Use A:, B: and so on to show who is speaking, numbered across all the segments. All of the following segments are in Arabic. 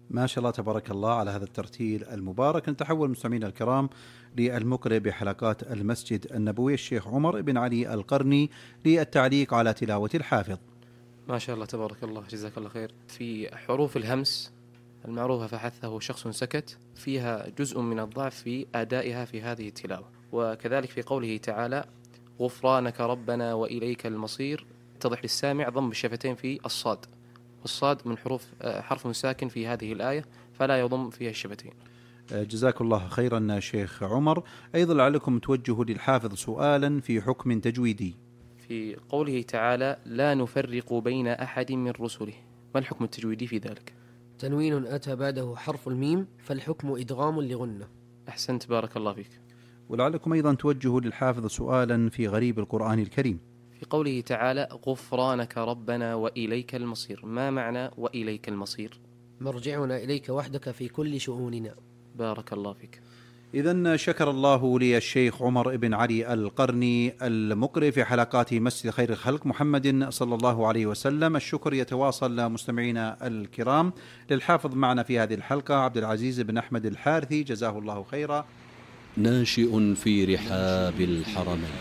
A: ما شاء الله تبارك الله على هذا الترتيل المبارك. نتحول مستمعينا الكرام للمقرئ بحلقات المسجد النبوي الشيخ عمر بن علي القرني للتعليق على تلاوة الحافظ.
B: ما شاء الله تبارك الله، جزاك الله خير. في حروف الهمس المعروفة فحثه شخص سكت فيها جزء من الضعف في أدائها في هذه التلاوة، وكذلك في قوله تعالى غفرانك ربنا وإليك المصير يتضح للسامع ضم الشفتين في الصاد، والصاد من حرف ساكن في هذه الآية فلا يضم فيها الشفتين.
A: جزاك الله خيرا شيخ عمر. أيضا لعلكم توجهوا للحافظ سؤالا في حكم تجويدي.
B: في قوله تعالى لا نفرق بين أحد من رسله، ما الحكم التجويدي في ذلك؟
C: تنوين أتى بعده حرف الميم فالحكم إدغام لغنة.
B: أحسنت بارك الله فيك.
A: ولعلكم أيضا توجهوا للحافظ سؤالا في غريب القرآن الكريم.
B: في قوله تعالى غفرانك ربنا وإليك المصير، ما معنى وإليك المصير؟
C: مرجعنا إليك وحدك في كل شؤوننا.
B: بارك الله فيك.
A: إذن شكر الله لي الشيخ عمر بن علي القرني المقرئ في حلقات مسجد خير الخلق محمد صلى الله عليه وسلم. الشكر يتواصل مستمعينا الكرام للحافظ معنا في هذه الحلقة عبد العزيز بن أحمد الحارثي جزاه الله خيرا.
D: ناشئ في رحاب الحرمين.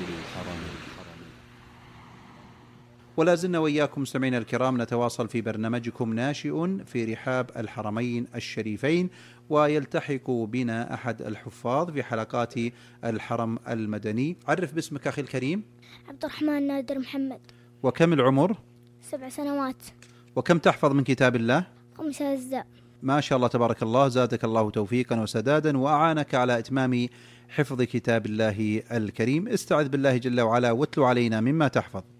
A: ولا زلنا وإياكم مستمعينا الكرام نتواصل في برنامجكم ناشئ في رحاب الحرمين الشريفين، ويلتحق بنا أحد الحفاظ في حلقات الحرم المدني. عرف باسمك أخي الكريم.
E: عبد الرحمن نادر محمد.
A: وكم العمر؟
E: 7 سنوات.
A: وكم تحفظ من كتاب الله؟
E: 5 أجزاء.
A: ما شاء الله تبارك الله، زادك الله توفيقا وسدادا وأعانك على إتمام حفظ كتاب الله الكريم. استعذ بالله جل وعلا واتلو علينا مما تحفظ.